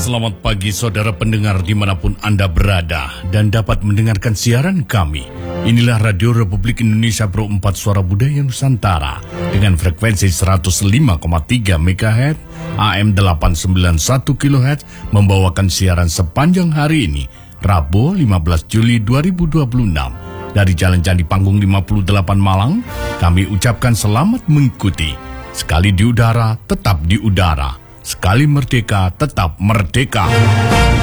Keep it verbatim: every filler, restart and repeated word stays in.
Selamat pagi saudara pendengar dimanapun Anda berada dan dapat mendengarkan siaran kami. Inilah Radio Republik Indonesia Pro empat Suara Budaya Nusantara dengan frekuensi seratus lima koma tiga megahertz, A M delapan sembilan satu kilohertz membawakan siaran sepanjang hari ini, Rabu lima belas Juli dua ribu dua puluh enam. Dari Jalan Candi Panggung lima puluh delapan Malang, kami ucapkan selamat mengikuti. Sekali di udara, tetap di udara. Sekali merdeka, tetap merdeka.